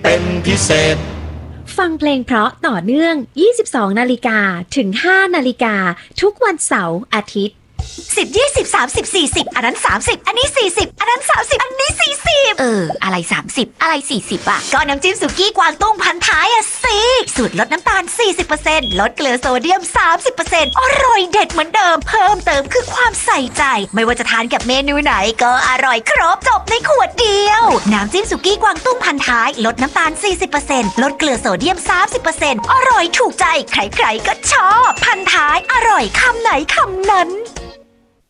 เป็นพิเศษฟังเพลงเพราะต่อเนื่อง 22 นาฬิกาถึง 5 นาฬิกาทุกวันเสาร์อาทิตย์ 10 20 30 40อันนั้น30อันนี้40อันนั้น30อันนี้40อะไร30อะไร40อ่ะก็น้ำจิ้มสุกี้กวางตุ้งพันท้ายอ่ะสิสูตรลดน้ำตาล 40% ลดเกลือโซเดียม 30% อร่อยเด็ดเหมือนเดิมเพิ่มเติมคือความใส่ใจไม่ว่าจะทานกับเมนูไหนก็อร่อยครบจบในขวดเดียวน้ำจิ้มสุกี้กวางตุ้งพันท้ายลดน้ำตาล 40% ลดเกลือโซเดียม 30% อร่อยถูกใจใครๆก็ชอบพันท้ายอร่อยคำไหนคำนั้น